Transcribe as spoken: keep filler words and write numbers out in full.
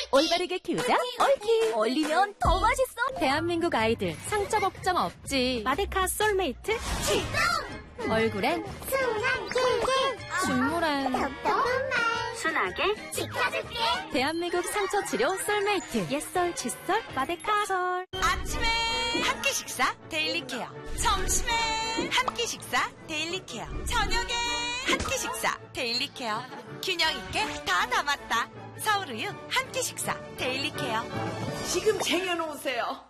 올바르게 키우자 옳키. 올리면 더 맛있어. 대한민국 아이들 상처 걱정 없지. 마데카 솔메이트 출동. 얼굴엔 순한 꿀꿀, 눈물엔 덕덕한 말 순하게 지켜줄게. 대한민국 상처 치료 솔메이트. 옛설 칫솔 마데카 솔. 아침에 한 끼 식사 데일리 케어, 점심에 한 끼 식사 데일리 케어, 저녁에 한 끼 식사 데일리 케어. 균형 있게 다 담았다. 서울우유 한 끼 식사 데일리 케어. 지금 쟁여놓으세요.